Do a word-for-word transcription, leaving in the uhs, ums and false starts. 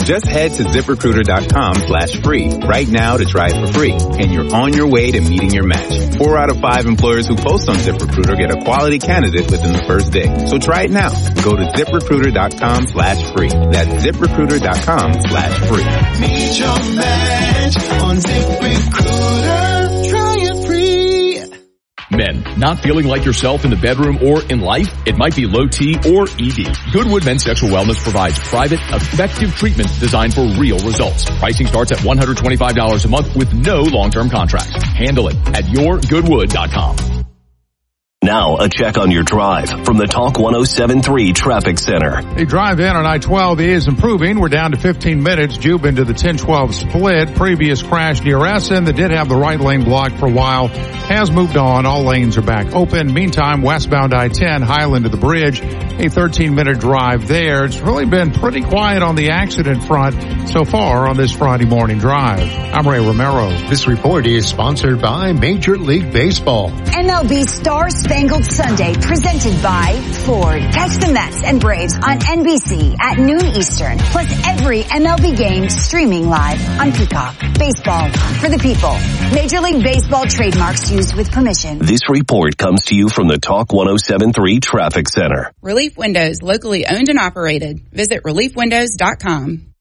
Just head to ZipRecruiter.com slash free right now to try it for free, and you're on your way to meeting your match. Four out of five employers who post on ZipRecruiter get a quality candidate within the first day. So try it now. Go to ZipRecruiter.com slash free. That's ZipRecruiter.com slash free. Meet your match on ZipRecruiter. Try it free. Men, not feeling like yourself in the bedroom or in life? It might be low T or E D. Goodwood Men's Sexual Wellness provides private, effective treatment designed for real results. Pricing starts at one hundred twenty-five dollars a month with no long-term contract. Handle it at your goodwood dot com. Now, a check on your drive from the Talk one oh seven point three Traffic Center. The drive in on I twelve is improving. We're down to fifteen minutes. Jube into the ten twelve split. Previous crash near Essen that did have the right lane blocked for a while has moved on. All lanes are back open. Meantime, westbound I ten, Highland to the bridge. A thirteen minute drive there. It's really been pretty quiet on the accident front so far on this Friday morning drive. I'm Ray Romero. This report is sponsored by Major League Baseball. M L B Star Spangled Sunday presented by Ford. Catch the Mets and Braves on N B C at noon Eastern. Plus every M L B game streaming live on Peacock. Baseball for the people. Major League Baseball trademarks used with permission. This report comes to you from the Talk one oh seven point three Traffic Center. Relief Windows, locally owned and operated. Visit relief windows dot com.